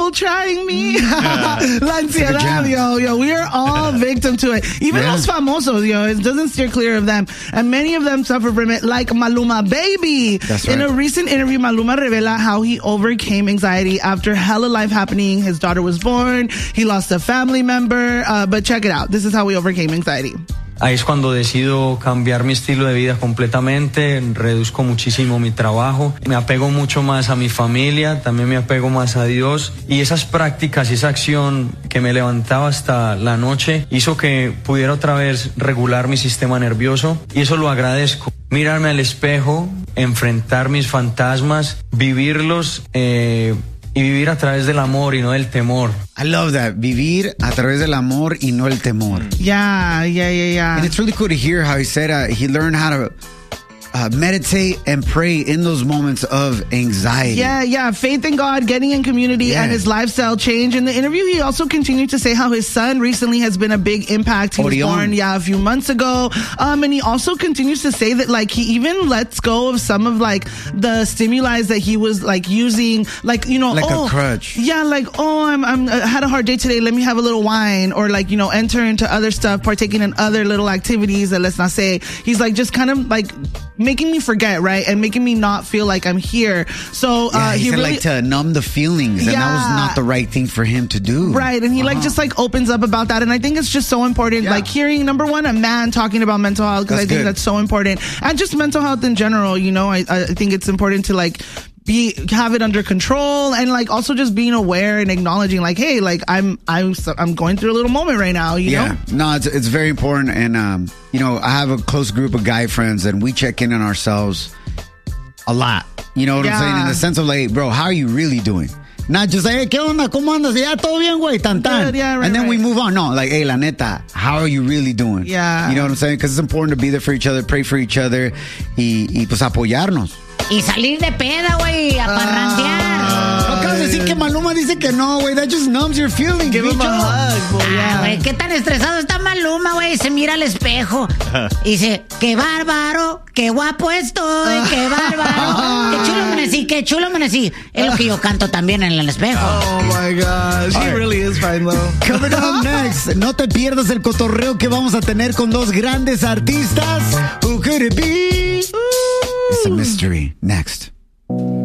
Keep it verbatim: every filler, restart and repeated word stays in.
people trying me. La ansiedad, yo, yo. We are all victim to it. Even yeah. los famosos, yo. It doesn't steer clear of them. And many of them suffer from it, like Maluma Baby. That's right. In a recent interview, Maluma revela how he overcame anxiety after hella life happening. His daughter was born. He lost a family member. Uh, but check it out. This is how he overcame anxiety. Ahí es cuando decido cambiar mi estilo de vida completamente, reduzco muchísimo mi trabajo, me apego mucho más a mi familia, también me apego más a Dios, y esas prácticas y esa acción que me levantaba hasta la noche hizo que pudiera otra vez regular mi sistema nervioso, y eso lo agradezco. Mirarme al espejo, enfrentar mis fantasmas, vivirlos eh, y vivir a través del amor y no del temor. I love that. Vivir a través del amor y no el temor. Yeah, yeah, yeah, yeah. And it's really cool to hear how he said uh, he learned how to Uh, meditate and pray in those moments of anxiety. Yeah, yeah. Faith in God, getting in community, yeah. and his lifestyle change. In the interview, he also continued to say how his son recently has been a big impact. He Orion. was born, yeah, a few months ago. Um, and he also continues to say that, like, he even lets go of some of, like, the stimuli that he was, like, using, like, you know, like oh, a crutch. Yeah, like, oh, I'm, I'm, I had a hard day today. Let me have a little wine, or, like, you know, enter into other stuff, partaking in other little activities that, let's not say, he's like just kind of like making me forget, right? And making me not feel like I'm here. So, uh, yeah, he, he said really, like to numb the feelings, and yeah. that was not the right thing for him to do. Right. And he uh-huh. like just like opens up about that. And I think it's just so important, yeah. like hearing, number one, a man talking about mental health, because I think good. that's so important. And just mental health in general, you know, I, I think it's important to like be have it under control, and like also just being aware and acknowledging like, hey, like I'm I'm I'm going through a little moment right now, you yeah. know? No, it's it's very important. And um, you know, I have a close group of guy friends, and we check in on ourselves a lot. You know what yeah. I'm saying? In the sense of like, bro, how are you really doing? Not just like, hey, ¿qué onda? ¿Cómo andas? Ya, todo bien, güey, tan tan. Good, yeah, right, and then right. we move on. No, like, hey, la neta, how are you really doing? Yeah. You know what I'm saying? Because it's important to be there for each other, pray for each other, y, y pues apoyarnos. Y salir de peda, güey, a parrandear. Uh, Acabas de decir que Maluma dice que no, güey. That just numbs your feelings. Give him a hug, boy, yeah. Ah, güey, qué tan estresado está Maluma, güey. Se mira al espejo y dice, qué bárbaro, qué guapo estoy, qué bárbaro, qué chulo amanecí, qué chulo amanecí. Es lo que yo canto también en el espejo. Oh, my gosh. He really is fine, though. Coming up next, no te pierdas el cotorreo que vamos a tener con dos grandes artistas. Who could it be? It's a mystery. Next.